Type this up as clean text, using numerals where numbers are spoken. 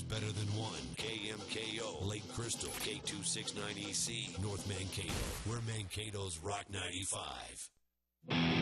better than one. KMKO, Lake Crystal, K269EC, North Mankato. We're Mankato's Rock 95.